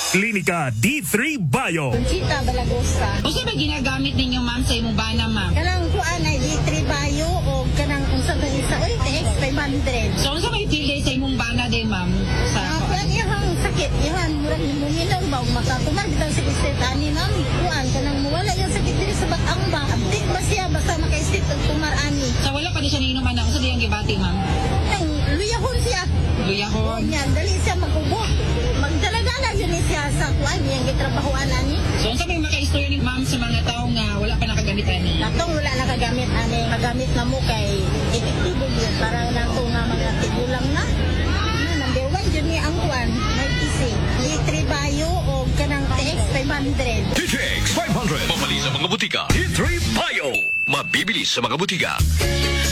Klinika D3 Bio. Conchita Balagosa. O ba ginagamit ninyo, ma'am, sa imong bana, ma'am? Kanang kuan ay D3 Bio o kanang unsa ba isa oy TX 500. So, unsa may pilay sa imong bana din, ma'am? Sa Kuan ihang sakit ihan murag muminom ba ug makatumar bitaw sa istet ani ma'am. Kuan kanang mawala yung sakit diri sa batang ba. Abdik ba siya basta maka-istet og tumar ani. So, wala pa di siya niinom ana. Unsa diyang gibati, ma'am? Nang luyahon siya. Luyahon. Nya dali siya magubot. Magdala-dala yun siya sa kuan yang gitrabahoan ani. So, unsa may maka-istorya ni ma'am sa mga tao nga wala pa nakagamit ani? Natong wala nakagamit ani magamit na mo kay epektibo yun para nato nga mga tigulang na. Number 1 yun ni ang kuan may isi. D3 Bio o kanang TX 500. TTX 500. Mabali sa mga butika. D3 Bio. Mabibili sa mga butika.